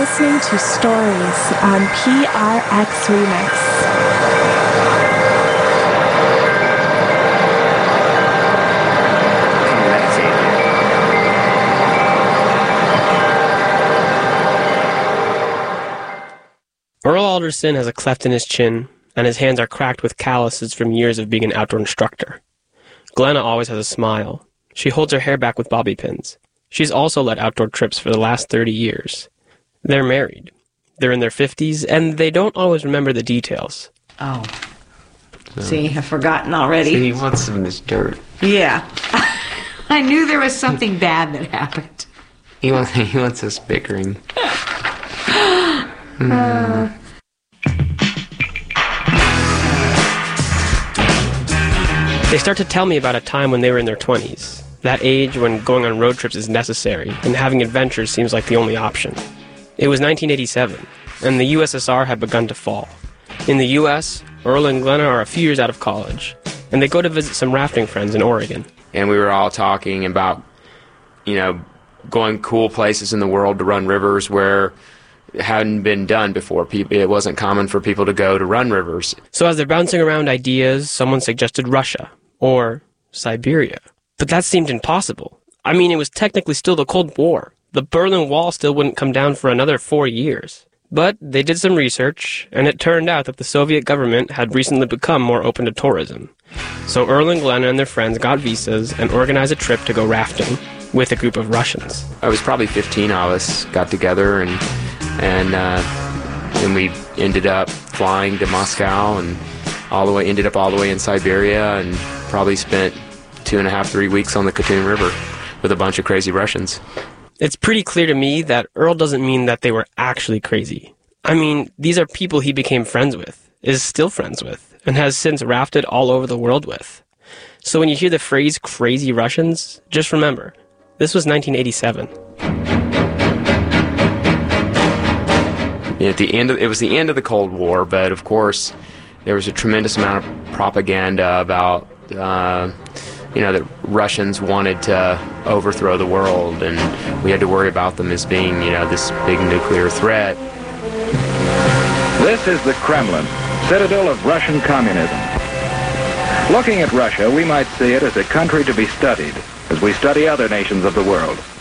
listening to Stories on PRX Remix. Earl Alderson has a cleft in his chin, and his hands are cracked with calluses from years of being an outdoor instructor. Glenna always has a smile. She holds her hair back with bobby pins. She's also led outdoor trips for the last 30 years. They're married. They're in their 50s, and they don't always remember the details. Oh. See, I've forgotten already. See, he wants some of this dirt. Yeah. I knew there was something bad that happened. He wants us bickering. They start to tell me about a time when they were in their 20s, that age when going on road trips is necessary and having adventures seems like the only option. It was 1987, and the USSR had begun to fall. In the US, Earl and Glenna are a few years out of college, and they go to visit some rafting friends in Oregon. And we were all talking about, going cool places in the world to run rivers where it hadn't been done before. It wasn't common for people to go to run rivers. So as they're bouncing around ideas, someone suggested Russia, or Siberia. But that seemed impossible. I mean, it was technically still the Cold War. The Berlin Wall still wouldn't come down for another 4 years. But they did some research, and it turned out that the Soviet government had recently become more open to tourism. So Earl and Glenna and their friends got visas and organized a trip to go rafting with a group of Russians. I was probably 15 of us got together, and we ended up flying to Moscow and ended up all the way in Siberia, and probably spent 2.5-3 weeks on the Katun River with a bunch of crazy Russians. It's pretty clear to me that Earl doesn't mean that they were actually crazy. I mean, these are people he became friends with, is still friends with, and has since rafted all over the world with. So when you hear the phrase crazy Russians, just remember, this was 1987. It was the end of the Cold War, but of course there was a tremendous amount of propaganda about that Russians wanted to overthrow the world, and we had to worry about them as being this big nuclear threat. This is the Kremlin, citadel of Russian communism. Looking at Russia, we might see it as a country to be studied as we study other nations of the world.